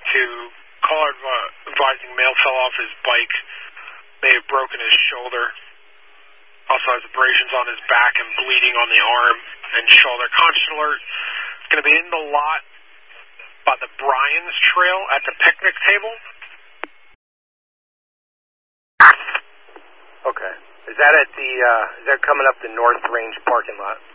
Caller advising male fell off his bike, may have broken his shoulder. Also has abrasions on his back and bleeding on the arm and shoulder. Conscious alert. Going to be in the lot by the Bryans Trail at the picnic table. Okay. Is that at the, is that coming up the North Range parking lot?